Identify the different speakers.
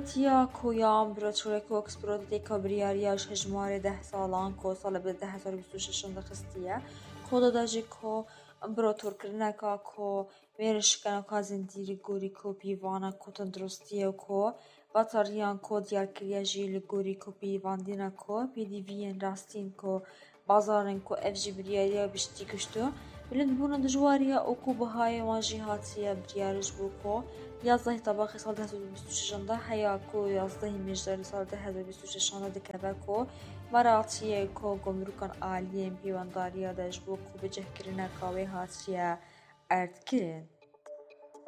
Speaker 1: برایتیا کویام براتوره کو اکسپرودی کبریاریاش هجمار 10 سالان کو سال به 2026 دخستیه خدا داجی کو براتور کرنا کو میرشکن کو زندیری گوری کو پیوانا کو تندرستیه کو باتریان کو دیار کریا جیل گوری کو پیوان دینا کو پیدیوین راستین کو بازارن کو افجبریاریا بشتی کشتو بلند بونا دجواريا اوكو بهاي واجهاتيا بريارج بوكو يازده طباخي سال 2026 حياكو يازده مجدر سال 2026 دكبكو مراتيا كو گمركان عاليين بيوانداريا دجبوكو بجه كرنا كاوي هاتيا ارد كرن